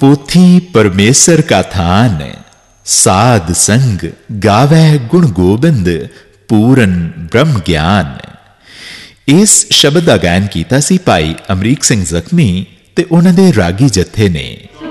पोथी परमेसर का थान, साध संग गावै गुण गोबिंद, पूरन ब्रह्म ज्ञान। इस शब्द का गायन किया सी भाई अमरीक सिंह जख्मी ते उन्हां दे रागी जत्थे ने।